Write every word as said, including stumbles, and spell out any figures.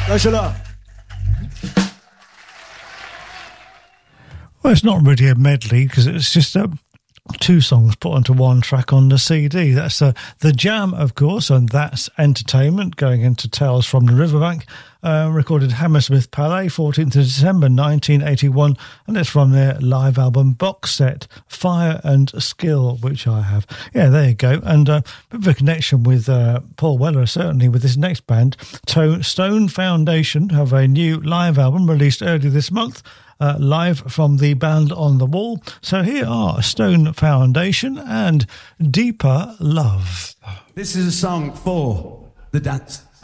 Lâchez-la. Well, it's not really a medley because it's just uh, two songs put onto one track on the C D. That's uh, The Jam, of course, and That's Entertainment, going into Tales from the Riverbank, uh, recorded Hammersmith Palais, fourteenth of December nineteen eighty-one, and it's from their live album box set, Fire and Skill, which I have. Yeah, there you go. And uh, a bit of a connection with uh, Paul Weller, certainly, with this next band. To- Stone Foundation have a new live album released earlier this month, Uh, live from the Band on the Wall. So here are Stone Foundation and Deeper Love. This is a song for the dance.